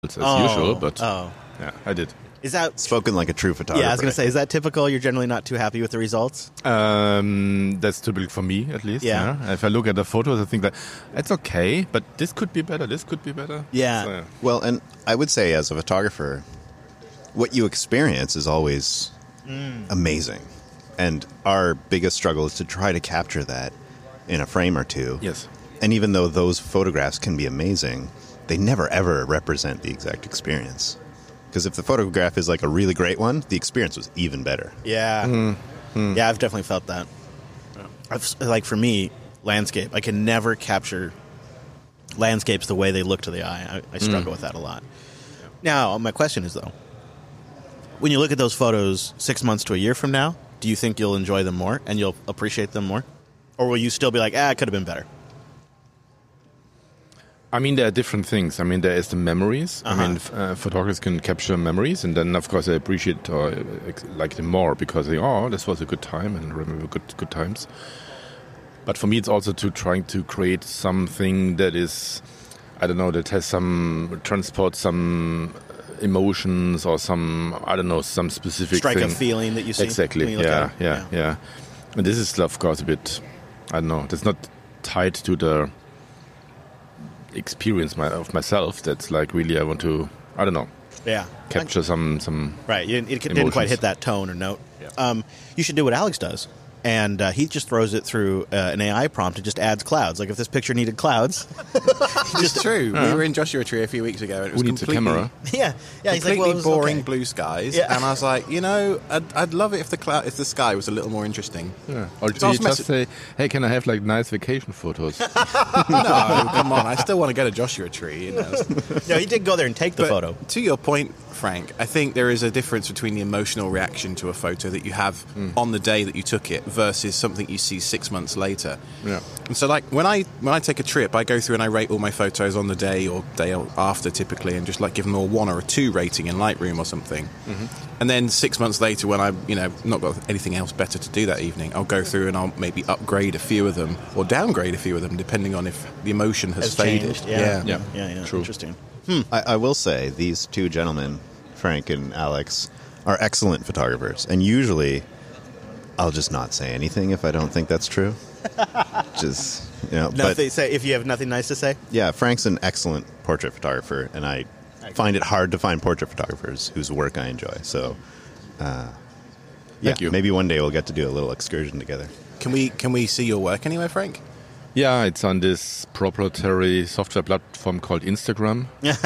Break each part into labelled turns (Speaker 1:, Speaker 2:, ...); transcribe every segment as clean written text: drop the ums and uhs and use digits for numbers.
Speaker 1: as usual, but yeah, I did.
Speaker 2: Is that
Speaker 3: spoken like a true photographer?
Speaker 2: Yeah, I was going to say, is that typical? You're generally not too happy with the results?
Speaker 1: That's typical for me, at least.
Speaker 2: Yeah.
Speaker 1: If I look at the photos, I think that it's okay, but this could be better. This could be better.
Speaker 2: Yeah.
Speaker 1: So,
Speaker 3: Well, and I would say, as a photographer, what you experience is always amazing, and our biggest struggle is to try to capture that in a frame or two.
Speaker 1: Yes.
Speaker 3: And even though those photographs can be amazing, they never ever represent the exact experience. Because if the photograph is like a really great one, the experience was even better.
Speaker 2: Yeah. Yeah, I've definitely felt that. Like for me, landscape, I can never capture landscapes the way they look to the eye. I struggle with that a lot. Now, my question is, though, when you look at those photos 6 months to a year from now, do you think you'll enjoy them more and you'll appreciate them more? Or will you still be like, it could have been better?
Speaker 1: I mean, there are different things. I mean, there is the memories. I mean, photographers can capture memories, and then, of course, they appreciate or like them more because they, this was a good time and remember good times. But for me, it's also trying to create something that is, I don't know, that has transport some emotions or some specific
Speaker 2: strike
Speaker 1: thing.
Speaker 2: A feeling that you see.
Speaker 1: Exactly. Yeah. And this is, of course, a bit, I don't know, that's not tied to the experience of myself. That's like really I want to, I don't know, capture some
Speaker 2: right. It didn't quite hit that tone or note. You should do what Alex does, and he just throws it through an AI prompt and just adds clouds. Like if this picture needed clouds,
Speaker 4: it's true. We were in Joshua Tree a few weeks ago. And it was
Speaker 1: who needs a camera?
Speaker 2: Yeah. He's like,
Speaker 4: completely boring
Speaker 2: okay.
Speaker 4: blue skies, and I was like, I'd love it if the sky was a little more interesting.
Speaker 1: Yeah. Or do you just say, hey, can I have like nice vacation photos?
Speaker 4: No, come on. I still want to go to Joshua Tree.
Speaker 2: No, he did go there and take the photo.
Speaker 4: To your point, Frank, I think there is a difference between the emotional reaction to a photo that you have on the day that you took it versus something you see 6 months later.
Speaker 1: Yeah.
Speaker 4: And so, like when I take a trip, I go through and I rate all my photos on the day or day after, typically, and just like give them a 1 or a 2 rating in Lightroom or something. And then 6 months later, when I've not got anything else better to do that evening, I'll go through and I'll maybe upgrade a few of them or downgrade a few of them, depending on if the emotion has faded.
Speaker 2: Changed. Yeah.
Speaker 1: True.
Speaker 2: Interesting.
Speaker 3: I will say these two gentlemen, Frank and Alex, are excellent photographers, and usually I'll just not say anything if I don't think that's true. Just but
Speaker 2: say if you have nothing nice to say.
Speaker 3: Yeah, Frank's an excellent portrait photographer, and I find it hard to find portrait photographers whose work I enjoy. So,
Speaker 1: Thank you.
Speaker 3: Maybe one day we'll get to do a little excursion together.
Speaker 4: Can we see your work anywhere, Frank?
Speaker 1: Yeah, it's on this proprietary software platform called Instagram.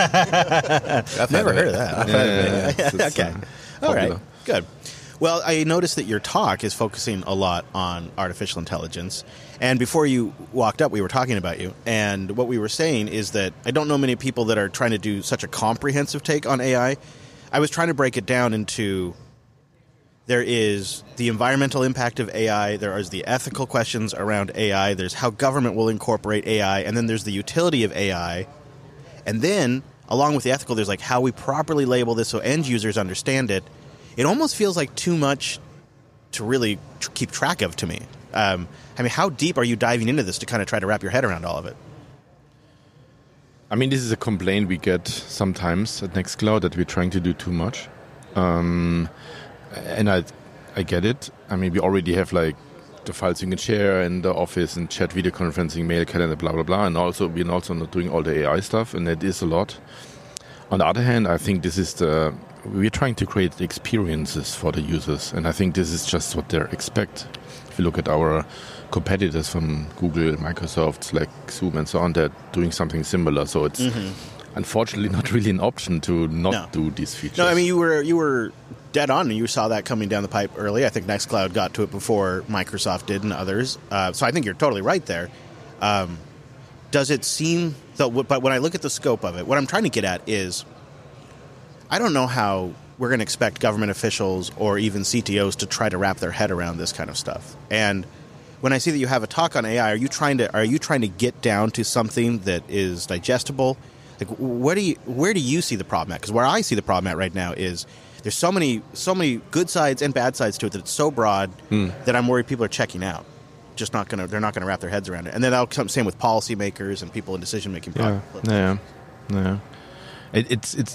Speaker 2: I've never heard of that.
Speaker 1: It's
Speaker 2: Okay. All right. Good. Well, I noticed that your talk is focusing a lot on artificial intelligence. And before you walked up, we were talking about you. And what we were saying is that I don't know many people that are trying to do such a comprehensive take on AI. I was trying to break it down into there is the environmental impact of AI, there is the ethical questions around AI, there's how government will incorporate AI, and then there's the utility of AI. And then, along with the ethical, there's like how we properly label this so end users understand it. It almost feels like too much to really keep track of to me. I mean, how deep are you diving into this to kind of try to wrap your head around all of it?
Speaker 1: I mean, this is a complaint we get sometimes at Nextcloud that we're trying to do too much. And I get it. I mean, we already have like the files you can share in the office and chat, video conferencing, mail, calendar, blah, blah, blah. And also, we're also not doing all the AI stuff, and that is a lot. On the other hand, I think this is we're trying to create experiences for the users, and I think this is just what they expect. If you look at our competitors from Google, Microsoft, Slack, Zoom, and so on, they're doing something similar. So it's unfortunately not really an option to not do these features.
Speaker 2: No, I mean, you were dead on, and you saw that coming down the pipe early. I think Nextcloud got to it before Microsoft did and others. So I think you're totally right there. Does it seem, but when I look at the scope of it, what I'm trying to get at is, I don't know how we're going to expect government officials or even CTOs to try to wrap their head around this kind of stuff. And when I see that you have a talk on AI, are you trying to get down to something that is digestible? Like, where do you see the problem at? Because where I see the problem at right now is there's so many good sides and bad sides to it that it's so broad that I'm worried people are checking out. They're not gonna wrap their heads around it. And then that'll come same with policymakers and people in decision making.
Speaker 1: Yeah. It's